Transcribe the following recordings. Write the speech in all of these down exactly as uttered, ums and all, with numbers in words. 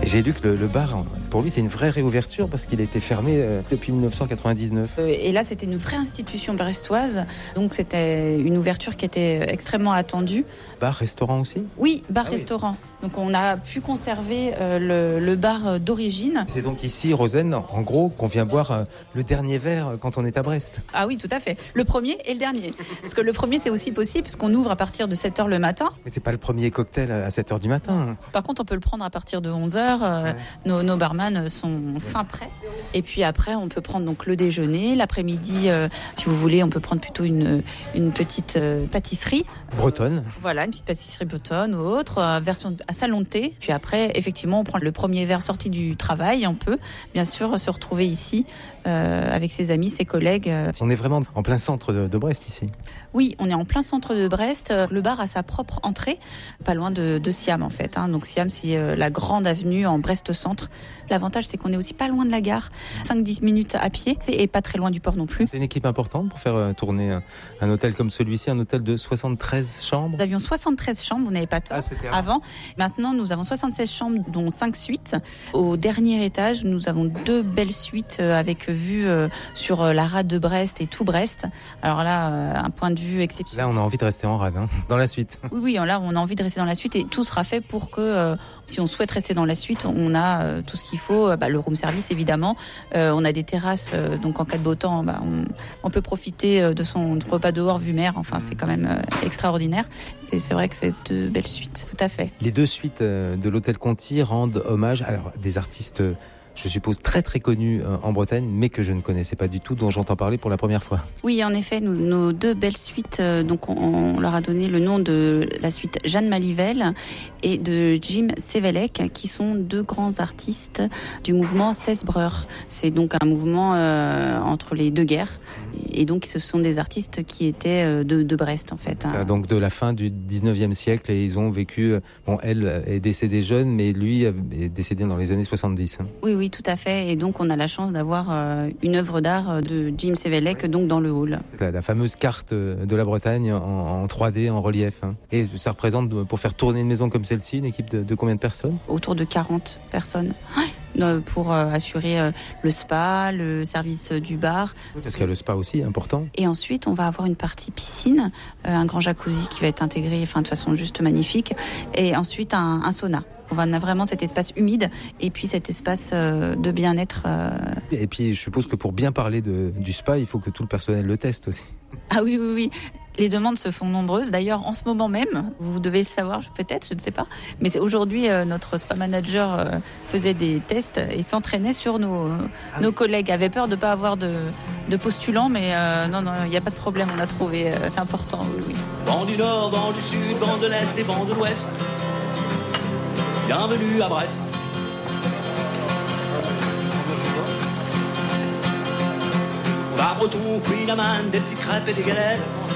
J'ai lu que le, le bar, pour lui, c'est une vraie réouverture parce qu'il a été fermé euh, depuis dix-neuf cent quatre-vingt-dix-neuf. Et là, c'était une vraie institution brestoise. Donc, c'était une ouverture qui était extrêmement attendue. Bar, restaurant aussi ? Oui, bar-restaurant. Ah oui. Donc, on a pu conserver euh, le, le bar d'origine. C'est donc ici, Rosen, en gros, qu'on vient boire euh, le dernier verre quand on est à Brest. Ah oui, tout à fait. Le premier et le dernier. Parce que le premier, c'est aussi possible parce qu'on ouvre à partir de sept heures le matin. Mais c'est pas le premier cocktail à sept heures du matin. Par contre, on peut le prendre à partir de onze heures. Euh, ouais. nos, nos barman sont fin prêts. Et puis après, on peut prendre donc le déjeuner. L'après-midi, euh, si vous voulez, on peut prendre plutôt une, une petite euh, pâtisserie. Bretonne. Voilà, une petite pâtisserie bretonne ou autre, euh, version à salon de thé. Puis après, effectivement, on prend le premier verre sorti du travail. On peut, bien sûr, se retrouver ici euh, avec ses amis, ses collègues. Euh. On est vraiment en plein centre de, de Brest ici. Oui, on est en plein centre de Brest. Le bar a sa propre entrée, pas loin de, de Siam en fait. Hein. Donc Siam, c'est euh, la grande avenue en Brest-Centre. L'avantage, c'est qu'on est aussi pas loin de la gare, cinq à dix minutes à pied et pas très loin du port non plus. C'est une équipe importante pour faire euh, tourner un, un hôtel comme celui-ci, un hôtel de soixante-treize chambres. Nous avions soixante-treize chambres, vous n'avez pas tort, ah, avant. Maintenant, nous avons soixante-seize chambres, dont cinq suites. Au dernier étage, nous avons deux belles suites euh, avec vue euh, sur euh, la rade de Brest et tout Brest. Alors là, euh, un point de vue exceptionnel. Là, on a envie de rester en rade, hein, dans la suite. Oui, oui, là, on a envie de rester dans la suite et tout sera fait pour que, euh, si on souhaite rester dans la suite, on a euh, tout ce qu'il faut. Bah, le room service, évidemment. Euh, on a des terrasses, euh, donc en cas de beau temps, bah, on, on peut profiter euh, de son repas dehors vue mer. Enfin, c'est quand même euh, extraordinaire. Et c'est vrai que c'est de belles suites, tout à fait. Les deux suites euh, de l'Hôtel Conti rendent hommage à alors, des artistes... Euh, je suppose très très connus euh, en Bretagne, mais que je ne connaissais pas du tout, dont j'entends parler pour la première fois. Oui, en effet, nous, nos deux belles suites, euh, donc on, on leur a donné le nom de la suite Jeanne Malivelle et de Jim Sevelek, qui sont deux grands artistes du mouvement Sesbreur. C'est donc un mouvement euh, entre les deux guerres, et donc ce sont des artistes qui étaient euh, de, de Brest en fait. Hein. Donc de la fin du dix-neuvième siècle, et ils ont vécu. Bon, elle est décédée jeune, mais lui est décédé dans les années soixante-dix. Oui, oui. Tout à fait, et donc on a la chance d'avoir euh, une œuvre d'art de Jim Sevelek donc dans le hall. La, la fameuse carte de la Bretagne en, en trois D, en relief. Hein. Et ça représente, pour faire tourner une maison comme celle-ci, une équipe de, de combien de personnes ? Autour de quarante personnes. Ouais. Pour euh, assurer euh, le spa, le service du bar. Parce qu'il y a le spa aussi, important. Et ensuite, on va avoir une partie piscine, euh, un grand jacuzzi qui va être intégré enfin, de façon juste magnifique, et ensuite un, un sauna. On a vraiment cet espace humide et puis cet espace euh, de bien-être. Euh... Et puis, je suppose que pour bien parler de, du spa, il faut que tout le personnel le teste aussi. Ah oui, oui, oui. Les demandes se font nombreuses. D'ailleurs, en ce moment même, vous devez le savoir peut-être, je ne sais pas. Mais aujourd'hui, euh, notre spa manager euh, faisait des tests et s'entraînait sur nos, euh, ah nos oui. collègues. Avait peur de ne pas avoir de, de postulants, mais euh, non, non, il n'y a pas de problème, on a trouvé. Euh, c'est important, oui, oui. Vent du Nord, vent du Sud, vent de l'Est et vent de l'Ouest. Bienvenue à Brest. Va breton, Queen Amman, des petites crêpes et des galettes.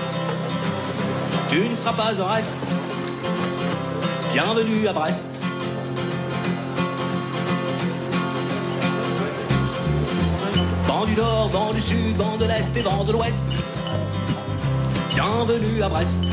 Tu ne seras pas en reste. Bienvenue à Brest. Vent du Nord, vent du Sud, vent de l'Est et vent de l'Ouest. Bienvenue à Brest.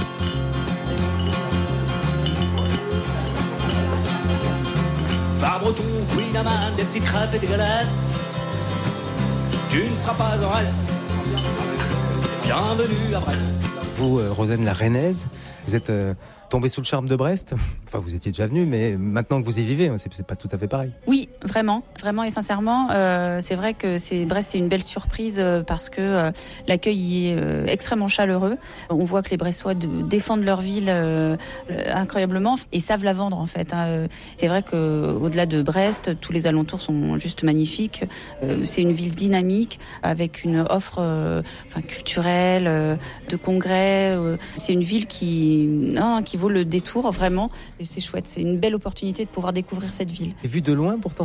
Va breton, Queen Amman, des petites crêpes et des galettes. Tu ne seras pas en reste. Bienvenue à Brest. Vous, euh, Rosen la Rennaise, vous êtes euh, tombée sous le charme de Brest. Enfin, vous étiez déjà venue, mais maintenant que vous y vivez, c'est, c'est pas tout à fait pareil. Oui, vraiment, vraiment et sincèrement. Euh, c'est vrai que c'est, Brest, c'est une belle surprise euh, parce que euh, l'accueil y est euh, extrêmement chaleureux. On voit que les Brestois de, défendent leur ville euh, incroyablement et savent la vendre en fait. Hein. C'est vrai qu'au-delà de Brest, tous les alentours sont juste magnifiques. Euh, c'est une ville dynamique avec une offre euh, enfin, culturelle, euh, de congrès. Euh, c'est une ville qui, non, qui vaut le détour vraiment. Et c'est chouette, c'est une belle opportunité de pouvoir découvrir cette ville. Et vu de loin, pourtant,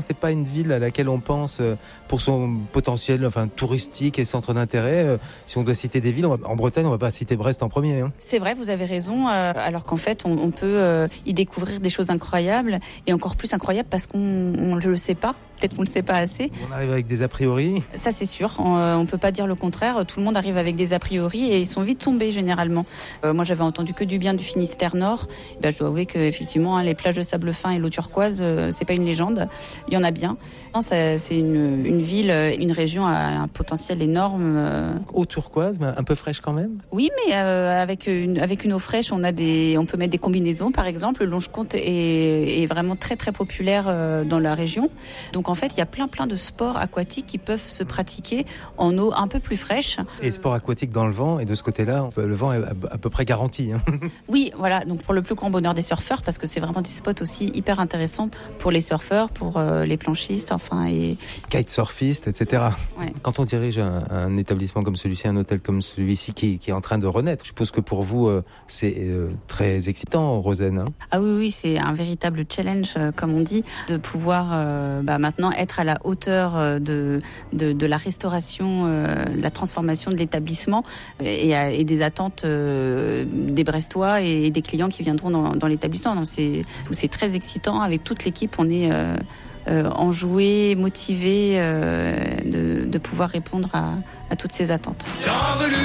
c'est pas une ville à laquelle on pense pour son potentiel, enfin touristique et centre d'intérêt. Si on doit citer des villes, on va, en Bretagne, on va pas citer Brest en premier. Hein. C'est vrai, vous avez raison. Euh, alors qu'en fait, on, on peut euh, y découvrir des choses incroyables et encore plus incroyables parce qu'on ne le sait pas. Peut-être qu'on ne le sait pas assez. On arrive avec des a priori. Ça, c'est sûr. On ne peut pas dire le contraire. Tout le monde arrive avec des a priori et ils sont vite tombés généralement. Euh, moi, j'avais entendu que du bien du Finistère Nord. Ben, je dois avouer qu'effectivement, hein, les plages de sable fin et l'eau turquoise, euh, c'est pas une légende. Il y en a bien. Non, ça, c'est une, une ville, une région à un potentiel énorme. Euh... Eau turquoise, mais un peu fraîche quand même. Oui, mais euh, avec une avec une eau fraîche, on a des, on peut mettre des combinaisons, par exemple. Le Longe-Comte est, est vraiment très très populaire euh, dans la région. Donc en fait, il y a plein plein de sports aquatiques qui peuvent se pratiquer en eau un peu plus fraîche. Et sport aquatique dans le vent, et de ce côté-là, le vent est à peu près garanti. Hein. Oui, voilà, donc pour le plus grand bonheur des surfeurs, parce que c'est vraiment des spots aussi hyper intéressants pour les surfeurs, pour euh, les planchistes, enfin et... kitesurfistes, et cetera. Ouais. Quand on dirige un, un établissement comme celui-ci, un hôtel comme celui-ci qui, qui est en train de renaître, je suppose que pour vous, euh, c'est euh, très excitant, Rosen. Hein. Ah oui, oui, c'est un véritable challenge, euh, comme on dit, de pouvoir euh, bah, maintenant être à la hauteur euh, de, de, de la restauration, euh, de la transformation de l'établissement et, et des attentes euh, des Brestois et des clients qui viendront dans, dans l'établissement. Donc c'est, c'est très excitant. Avec toute l'équipe, on est euh, euh, enjoué, motivé euh, de, de pouvoir répondre à, à toutes ces attentes. Bienvenue